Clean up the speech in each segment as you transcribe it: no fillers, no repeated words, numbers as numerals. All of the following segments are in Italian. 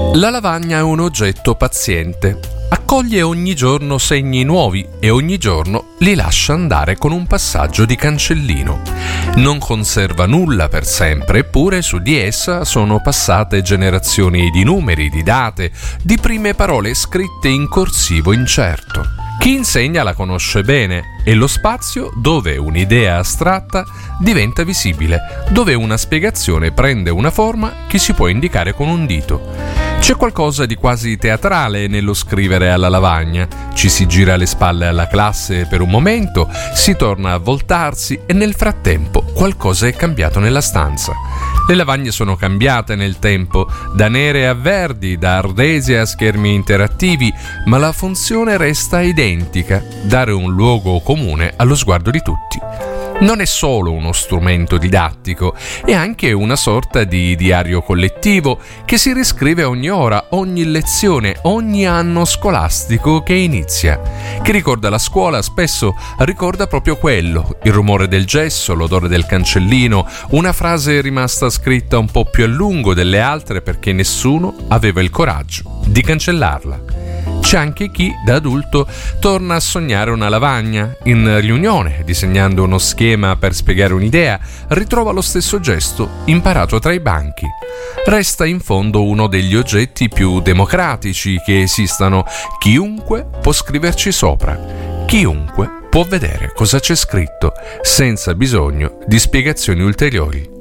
La lavagna è un oggetto paziente. Accoglie ogni giorno segni nuovi e ogni giorno li lascia andare con un passaggio di cancellino. Non conserva nulla per sempre, eppure su di essa sono passate generazioni di numeri, di date, di prime parole scritte in corsivo incerto. Chi insegna la conosce bene, è lo spazio dove un'idea astratta diventa visibile, dove una spiegazione prende una forma che si può indicare con un dito. C'è qualcosa di quasi teatrale nello scrivere alla lavagna. Ci si gira le spalle alla classe per un momento, si torna a voltarsi e nel frattempo qualcosa è cambiato nella stanza. Le lavagne sono cambiate nel tempo, da nere a verdi, da ardesie a schermi interattivi, ma la funzione resta identica: dare un luogo comune allo sguardo di tutti. Non è solo uno strumento didattico, è anche una sorta di diario collettivo che si riscrive ogni ora, ogni lezione, ogni anno scolastico che inizia. Chi ricorda la scuola spesso ricorda proprio quello: il rumore del gesso, l'odore del cancellino, una frase rimasta scritta un po' più a lungo delle altre perché nessuno aveva il coraggio di cancellarla. C'è anche chi, da adulto, torna a sognare una lavagna. In riunione, disegnando uno schema per spiegare un'idea, ritrova lo stesso gesto imparato tra i banchi. Resta in fondo uno degli oggetti più democratici che esistano. Chiunque può scriverci sopra. Chiunque può vedere cosa c'è scritto, senza bisogno di spiegazioni ulteriori.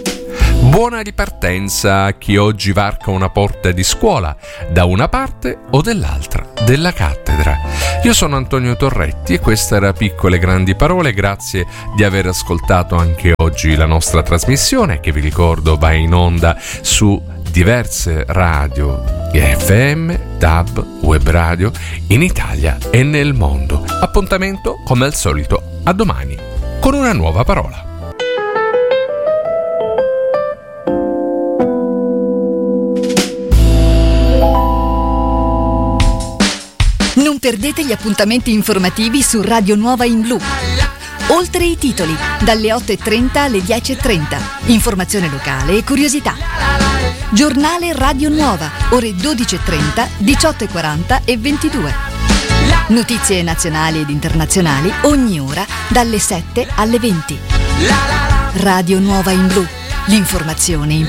Buona ripartenza a chi oggi varca una porta di scuola, da una parte o dell'altra della cattedra. Io sono Antonio Torretti e questa era Piccole Grandi Parole. Grazie di aver ascoltato anche oggi la nostra trasmissione, che vi ricordo va in onda su diverse radio FM, DAB, web radio in Italia e nel mondo. Appuntamento come al solito a domani con una nuova parola. Non perdete gli appuntamenti informativi su Radio Nuova in Blu. Oltre i titoli, dalle 8.30 alle 10.30. Informazione locale e curiosità. Giornale Radio Nuova, ore 12.30, 18.40 e 22. Notizie nazionali ed internazionali ogni ora dalle 7 alle 20. Radio Nuova in Blu. L'informazione in